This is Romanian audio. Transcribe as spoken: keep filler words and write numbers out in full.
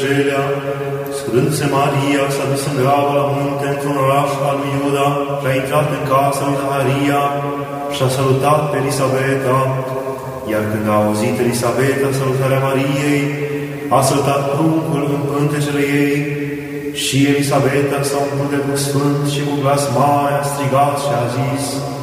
acelea, sculându-se Maria, s-a dus în grabă la munte, într-un oraș al lui Iuda, și a intrat în casa lui Zaharia și a salutat pe Elisabeta. Iar când a auzit Elisabeta salutarea Mariei, a săltat pruncul în pântecele ei și Elisabeta s-a umplut de Duh Sfânt și cu glas mare a strigat și a zis: